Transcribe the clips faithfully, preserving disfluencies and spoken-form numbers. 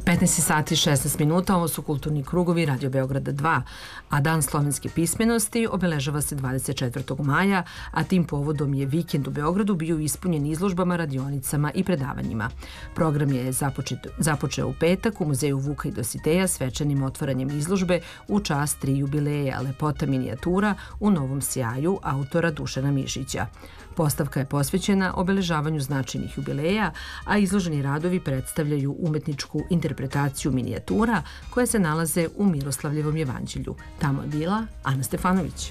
petnaest sati i šesnaest minuta, ovo su Kulturni krugovi Radio Beograda dva, a Dan slovenske pismenosti obeležava se dvadeset četvrtog maja, a tim povodom je vikend u Beogradu bio ispunjen izložbama, radionicama i predavanjima. Program je započet, započeo u petak u Muzeju Vuka i Dositeja svečanim otvaranjem izložbe u čast tri jubileja Lepota minijatura u novom sjaju autora Dušana Mišića. Postavka je posvećena obeležavanju značajnih jubileja, a izloženi radovi predstavljaju umetničku interpretaciju minijatura koje se nalaze u Miroslavljevom jevanđelju. Tamo je bila Ana Stefanović.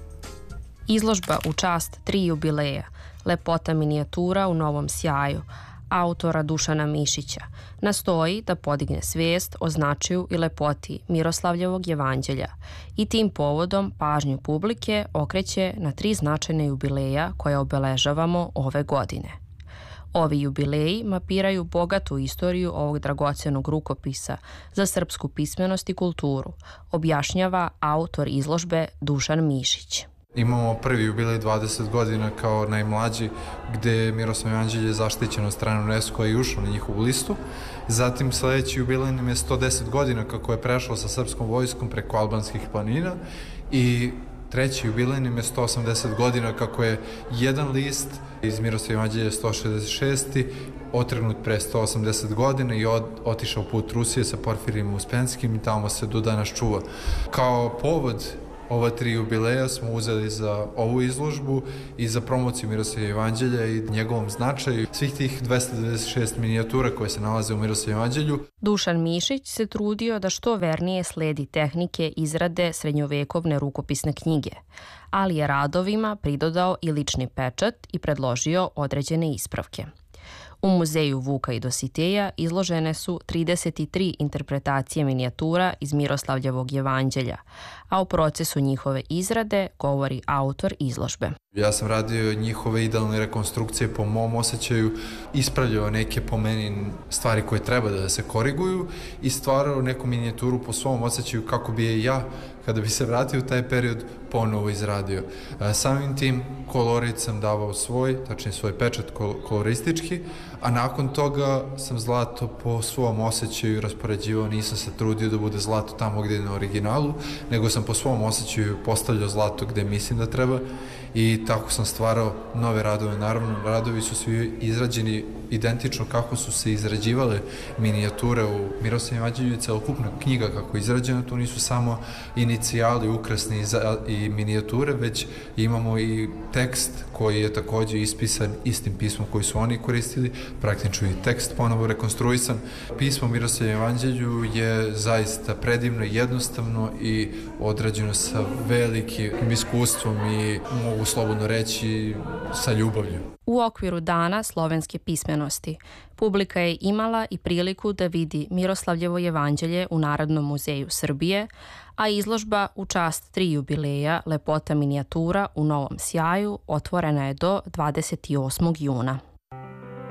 Izložba u čast tri jubileja, Lepota minijatura u novom sjaju, autora Dušana Mišića, nastoji da podigne svijest o značaju i lepoti Miroslavljevog jevanđelja i tim povodom pažnju publike okreće na tri značajne jubileja koje obeležavamo ove godine. Ovi jubileji mapiraju bogatu istoriju ovog dragocenog rukopisa za srpsku pismenost i kulturu, objašnjava autor izložbe Dušan Mišić. Imamo prvi jubilej dvadeset godina kao najmlađi, gde je Miroslavljevo jevanđelje zaštićeno od strane UNESCO-a i ušlo na njihovu listu. Zatim sledeći jubilej nam je sto deset godina kako je prešlo sa srpskom vojskom preko albanskih planina i treći jubilej nam je sto osamdeset godina kako je jedan list iz Miroslavljevog jevanđelja sto šezdeset šest. otrgnut pre sto osamdeset godina i od, otišao put Rusije sa Porfirijem Uspenskim i tamo se do danas čuva. Kao povod ova tri jubileja smo uzeli za ovu izložbu i za promociju Miroslavljevog jevanđelja i njegovom značaju svih tih dvesta devedeset šest minijatura koje se nalaze u Miroslavljevom jevanđelju. Dušan Mišić se trudio da što vernije sledi tehnike izrade srednjovekovne rukopisne knjige, ali je radovima pridodao i lični pečat i predložio određene ispravke. U Muzeju Vuka i Dositeja izložene su trideset tri interpretacije minijatura iz Miroslavljevog jevanđelja, a o procesu njihove izrade govori autor izložbe. Ja sam radio njihove idealne rekonstrukcije po mom osjećaju, ispravljao neke po meni stvari koje treba da se koriguju i stvarao neku minijaturu po svom osjećaju kako bi je ja, kada bi se vratio u taj period, ponovo izradio. Samim tim kolorit sam davao svoj, tačnije svoj pečat koloristički, a nakon toga sam zlato po svom osjećaju raspoređivao, nisam se trudio da bude zlato tamo gde je na originalu, nego sam po svom osjećaju postavljao zlato gde mislim da treba i tako sam stvarao nove radove. Naravno, radovi su svi izrađeni identično kako su se izrađivale minijature u Miroslavljevom jevanđelju i celokupna knjiga kako je izrađena. Tu nisu samo inicijali, ukrasni i minijature, već imamo i tekst koji je takođe ispisan istim pismom koji su oni koristili, praktično i tekst ponovo rekonstruisan. Pismo Miroslavljevom jevanđelju je zaista predivno, jednostavno i odrađeno sa velikim iskustvom i mogu slobodno reći sa ljubavlju. U okviru Dana slovenske pismenosti publika je imala i priliku da vidi Miroslavljevo jevanđelje u Narodnom muzeju Srbije, a izložba u čast tri jubileja Lepota minijatura u novom sjaju otvorena je do dvadeset osmog juna.